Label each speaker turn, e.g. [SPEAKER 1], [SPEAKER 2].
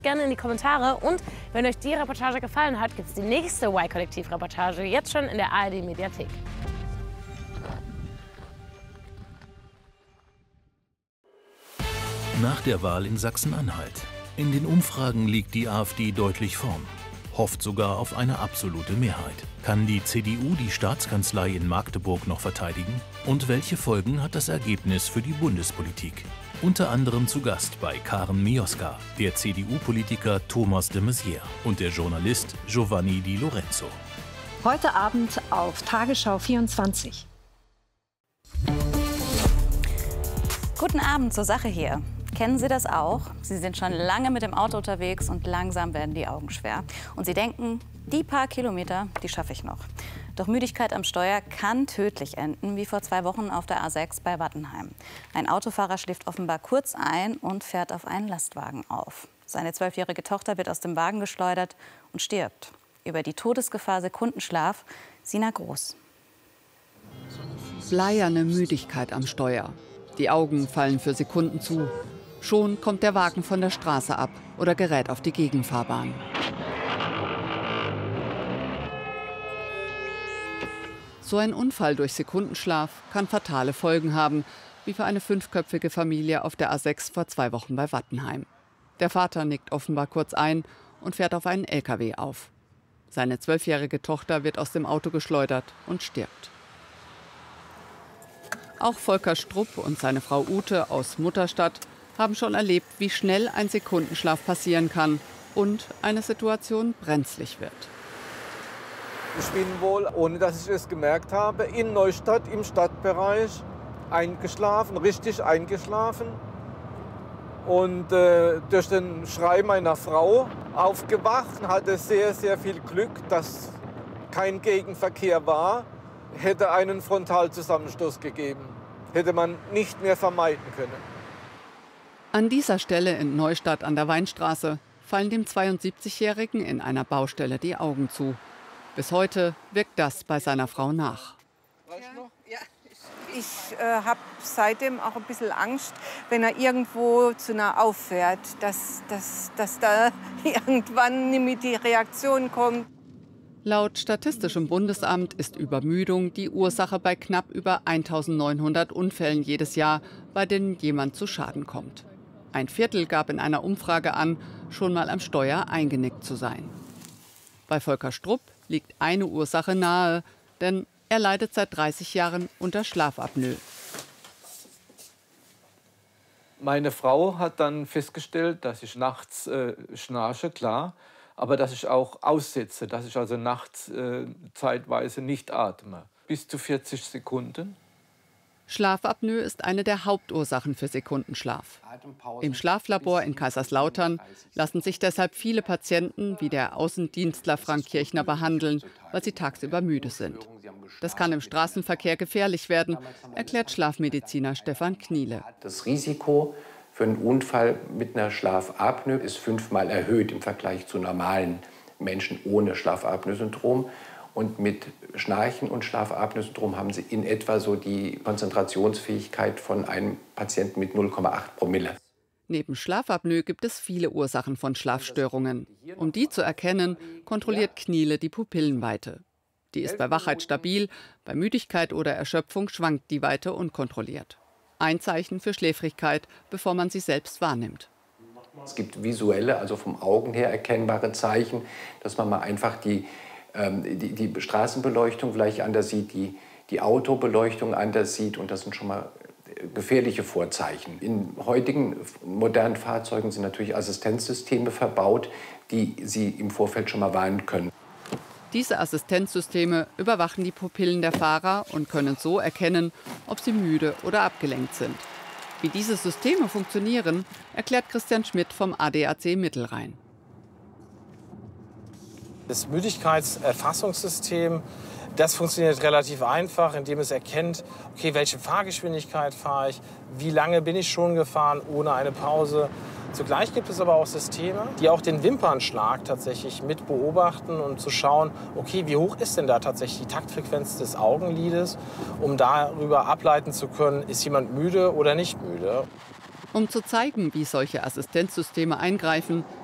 [SPEAKER 1] Gerne in die Kommentare. Und wenn euch die Reportage gefallen hat, gibt es die nächste Y-Kollektiv-Reportage jetzt schon in der ARD-Mediathek.
[SPEAKER 2] Nach der Wahl in Sachsen-Anhalt. In den Umfragen liegt die AfD deutlich vorn, hofft sogar auf eine absolute Mehrheit. Kann die CDU die Staatskanzlei in Magdeburg noch verteidigen? Und welche Folgen hat das Ergebnis für die Bundespolitik? Unter anderem zu Gast bei Karen Mioska, der CDU-Politiker Thomas de Maizière und der Journalist Giovanni Di Lorenzo.
[SPEAKER 3] Heute Abend auf Tagesschau 24.
[SPEAKER 4] Guten Abend zur Sache hier. Kennen Sie das auch? Sie sind schon lange mit dem Auto unterwegs und langsam werden die Augen schwer. Und Sie denken, die paar Kilometer, die schaffe ich noch. Doch Müdigkeit am Steuer kann tödlich enden, wie vor 2 Wochen auf der A6 bei Wattenheim. Ein Autofahrer schläft offenbar kurz ein und fährt auf einen Lastwagen auf. Seine 12-jährige Tochter wird aus dem Wagen geschleudert und stirbt. Über die Todesgefahr Sekundenschlaf, Sina Groß.
[SPEAKER 5] Bleierne Müdigkeit am Steuer. Die Augen fallen für Sekunden zu. Schon kommt der Wagen von der Straße ab oder gerät auf die Gegenfahrbahn. So ein Unfall durch Sekundenschlaf kann fatale Folgen haben, wie für eine 5-köpfige Familie auf der A6 vor 2 Wochen bei Wattenheim. Der Vater nickt offenbar kurz ein und fährt auf einen LKW auf. Seine 12-jährige Tochter wird aus dem Auto geschleudert und stirbt. Auch Volker Strupp und seine Frau Ute aus Mutterstadt haben schon erlebt, wie schnell ein Sekundenschlaf passieren kann und eine Situation brenzlig wird.
[SPEAKER 6] Ich bin wohl, ohne dass ich es gemerkt habe, in Neustadt im Stadtbereich eingeschlafen, richtig eingeschlafen. Und durch den Schrei meiner Frau aufgewacht, hatte sehr, sehr viel Glück, dass kein Gegenverkehr war. Hätte einen Frontalzusammenstoß gegeben, hätte man nicht mehr vermeiden können.
[SPEAKER 5] An dieser Stelle in Neustadt an der Weinstraße fallen dem 72-Jährigen in einer Baustelle die Augen zu. Bis heute wirkt das bei seiner Frau nach.
[SPEAKER 7] Ich habe seitdem auch ein bisschen Angst, wenn er irgendwo zu nah auffährt, dass da irgendwann nicht die Reaktion kommt.
[SPEAKER 5] Laut Statistischem Bundesamt ist Übermüdung die Ursache bei knapp über 1900 Unfällen jedes Jahr, bei denen jemand zu Schaden kommt. Ein Viertel gab in einer Umfrage an, schon mal am Steuer eingenickt zu sein. Bei Volker Strupp liegt eine Ursache nahe, denn er leidet seit 30 Jahren unter Schlafapnoe.
[SPEAKER 6] Meine Frau hat dann festgestellt, dass ich nachts schnarche, klar, aber dass ich auch aussetze, dass ich also nachts zeitweise nicht atme. Bis zu 40 Sekunden.
[SPEAKER 5] Schlafapnoe ist eine der Hauptursachen für Sekundenschlaf. Im Schlaflabor in Kaiserslautern lassen sich deshalb viele Patienten wie der Außendienstler Frank Kirchner behandeln, weil sie tagsüber müde sind. Das kann im Straßenverkehr gefährlich werden, erklärt Schlafmediziner Stefan Kniele.
[SPEAKER 8] Das Risiko für einen Unfall mit einer Schlafapnoe ist 5-mal erhöht im Vergleich zu normalen Menschen ohne Schlafapnoe-Syndrom. Und mit Schnarchen und Schlafapnoe-Syndrom haben sie in etwa so die Konzentrationsfähigkeit von einem Patienten mit 0,8 Promille.
[SPEAKER 5] Neben Schlafapnoe gibt es viele Ursachen von Schlafstörungen. Um die zu erkennen, kontrolliert Kniele die Pupillenweite. Die ist bei Wachheit stabil, bei Müdigkeit oder Erschöpfung schwankt die Weite unkontrolliert. Ein Zeichen für Schläfrigkeit, bevor man sie selbst wahrnimmt.
[SPEAKER 8] Es gibt visuelle, also vom Augen her erkennbare Zeichen, dass man mal einfach die Straßenbeleuchtung vielleicht anders sieht, die Autobeleuchtung anders sieht. Und das sind schon mal gefährliche Vorzeichen. In heutigen modernen Fahrzeugen sind natürlich Assistenzsysteme verbaut, die Sie im Vorfeld schon mal warnen können.
[SPEAKER 5] Diese Assistenzsysteme überwachen die Pupillen der Fahrer und können so erkennen, ob sie müde oder abgelenkt sind. Wie diese Systeme funktionieren, erklärt Christian Schmidt vom ADAC Mittelrhein.
[SPEAKER 9] Das Müdigkeitserfassungssystem, das funktioniert relativ einfach, indem es erkennt, okay, welche Fahrgeschwindigkeit fahre ich, wie lange bin ich schon gefahren ohne eine Pause. Zugleich gibt es aber auch Systeme, die auch den Wimpernschlag tatsächlich mit beobachten und zu schauen, okay, wie hoch ist denn da tatsächlich die Taktfrequenz des Augenlides, um darüber ableiten zu können, ist jemand müde oder nicht müde.
[SPEAKER 5] Um zu zeigen, wie solche Assistenzsysteme eingreifen,